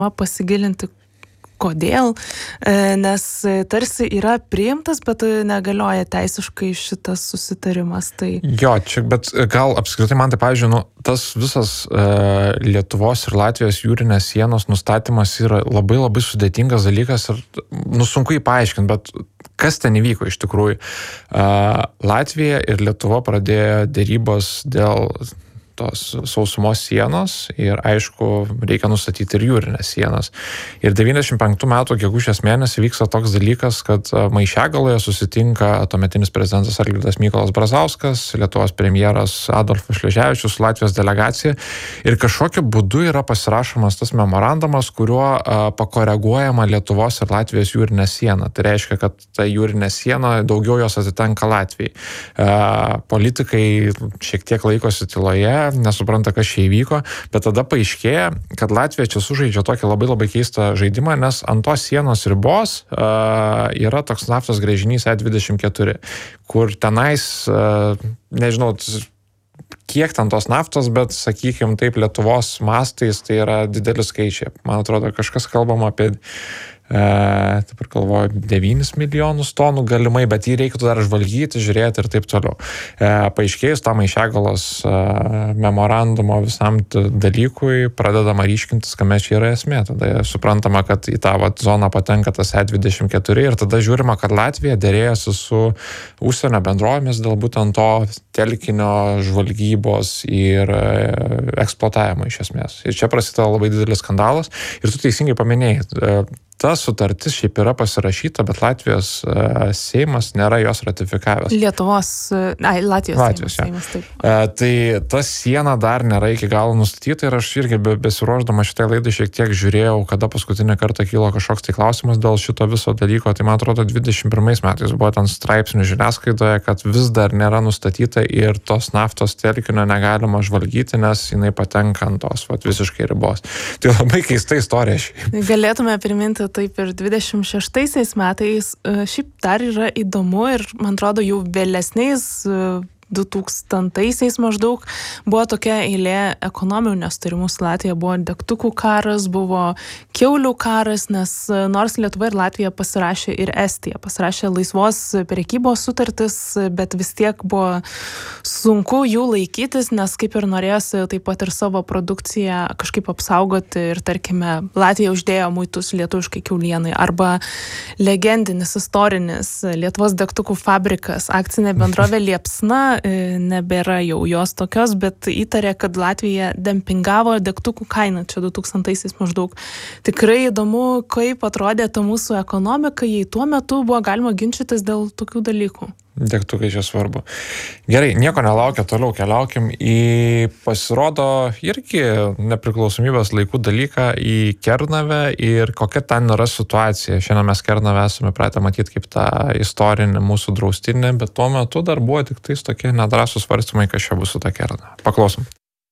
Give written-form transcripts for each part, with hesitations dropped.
pasigilinti, kodėl, nes tarsi yra priimtas, bet negalioja teisiškai šitas susitarimas. Tai... Jo, čia, bet gal apskritai man tai, pavyzdžiui, tas visas Lietuvos ir Latvijos jūrinės sienos nustatymas yra labai labai sudėtingas dalykas ir sunku jį paaiškinti, bet kas ten įvyko iš tikrųjų? Latvija ir Lietuva pradėjo dėrybos dėl tos sausumos sienos ir aišku, reikia nustatyti ir jūrinės sienas. Ir 95 metų gegužės mėnesį vyksta toks dalykas, kad Maišiagaloje susitinka tuometinis prezidentas Algirdas Mykolas Brazauskas, Lietuvos premjeras Adolfas Šleževičius, Latvijos delegacija ir kažkokiu būdu yra pasirašomas tas memorandumas, kuriuo pakoreguojama Lietuvos ir Latvijos jūrinė siena. Tai reiškia, kad ta jūrinė siena daugiau jos atitenka Latvijai. Politikai šiek tiek laikosi tyloje, nesupranta, kas čia įvyko, bet tada paaiškėja, kad Latvija čia sužaidžia tokį labai labai keistą žaidimą, nes ant tos sienos ribos yra toks naftos gręžinys E24, kur tenais, nežinau, kiek ten tos naftos, bet, sakykime, taip Lietuvos mastais tai yra dideli skaičiai. Man atrodo, kažkas kalbama apie taip ir galvoju, 9 milijonus tonų galimai, bet jį reikėtų dar žvalgyti, žiūrėti ir taip toliau. Paaiškėjus tam Maišiagalos memorandumo visam dalykui, pradedama ryškintis, kame čia yra esmė. Tada suprantama, kad į tą zoną patenka tas E24 ir tada žiūrima, kad Latvija dėrėjosi su užsienio bendrovėmis dėl būtent to telkinio žvalgybos ir eksploatavimo iš esmės. Ir čia prasideda labai didelis skandalas ir tu teisingai paminėjai, ta sutartis šiaip yra pasirašyta, bet Latvijos Seimas nėra jos ratifikavęs. Latvijos Seimas, taip. Tai ta siena dar nėra iki galo nustatyta ir aš irgi besiruošdama šitai laidai šiek tiek žiūrėjau, kada paskutinį kartą kilo kažkoks tai klausimas dėl šito viso dalyko. Tai man atrodo 21 metais buvo ten straipsnių žiniasklaidoje, kad vis dar nėra nustatyta ir tos naftos telkinio negalima žvalgyti, nes jinai patenka ant tos visiškai ribos. Tai labai keista istorija šiaip. Galėtume priminti taip ir 26 metais. Šiaip dar yra įdomu ir, man atrodo, jau vėlesniais 2000-aisiais maždaug buvo tokia eilė ekonominių nesutarimų su Latvija. Buvo degtukų karas, buvo kiaulių karas, nes nors Lietuva ir Latvija pasirašė ir Estija, pasirašė laisvos prekybos sutartis, bet vis tiek buvo sunku jų laikytis, nes kaip ir norėjosi taip pat ir savo produkciją kažkaip apsaugoti ir tarkime Latvija uždėjo muitus lietuviškai kiaulienai arba legendinis, istorinis Lietuvos degtukų fabrikas, akcinė bendrovė Liepsna nebėra jau jos tokios, bet įtarė, kad Latvija dempingavo degtukų kainą čia 2000-aisiais maždaug. Tikrai įdomu, kaip atrodė ta mūsų ekonomika, jei tuo metu buvo galima ginčytis dėl tokių dalykų. Degtukai čia svarbu. Gerai, nieko nelaukia, toliau keliaukim į, pasirodo, irgi nepriklausomybės laikų dalyką į Kernavę ir kokia ten yra situacija. Šiandien mes Kernavę esame pratę matyti kaip tą istorinį mūsų draustinį, bet tuo metu dar buvo tik tais tokie nedrąsūs svarstymai, kas čia bus su ta Kernavė. Paklausom.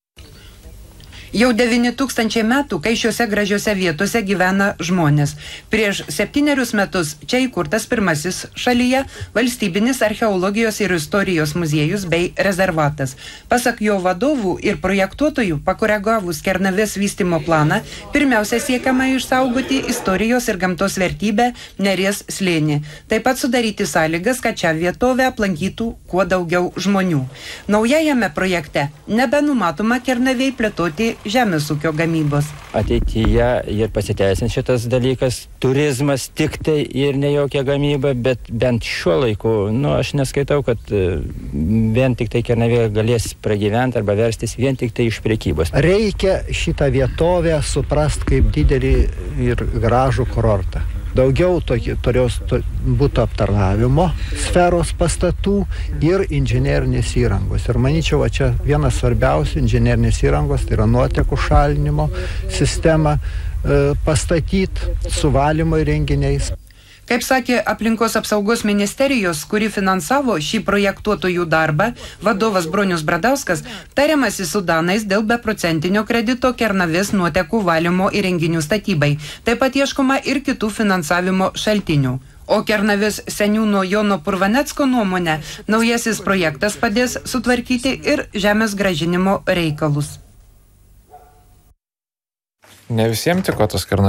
Jau 9000 metų, kai šiuose gražiuose vietose gyvena žmonės. Prieš 7 metus čia įkurtas pirmasis šalyje valstybinis archeologijos ir istorijos muziejus bei rezervatas. Pasak jo vadovų ir projektuotojų, pakoregavus Kernavės vystymo planą, pirmiausia siekiama išsaugoti istorijos ir gamtos vertybę Neries slėnį. Taip pat sudaryti sąlygas, kad šią vietovę aplankytų kuo daugiau žmonių. Naujajame projekte nebenumatoma Kernavei plėtoti žemės ūkio gamybos. Ateityje ir pasiteisins šitas dalykas, turizmas tik tai ir ne jokia gamyba, bet bent šiuo laiku, aš neskaitau, kad vien tik tai Kernavė galės pragyventi arba verstis vien tik tai iš prekybos. Reikia šitą vietovę suprast kaip didelį ir gražų kurortą. Daugiau turės būtų aptarnavimo sferos pastatų ir inžinerinės įrangos. Ir manyčiau, čia vienas svarbiausių inžinerinės įrangos, tai yra nuotekų šalinimo sistema pastatyti su valymo įrenginiais. Kaip sakė Aplinkos apsaugos ministerijos, kuri finansavo šį projektuotojų darbą, vadovas Bronius Bradauskas, tariamasi su danais dėl beprocentinio kredito Kernavės nuotekų valymo įrenginių statybai. Taip pat ieškoma ir kitų finansavimo šaltinių. O Kernavės seniūno Jono Purvanecko nuomonė, naujasis projektas padės sutvarkyti ir žemės grąžinimo reikalus. Ne visiems tiko tas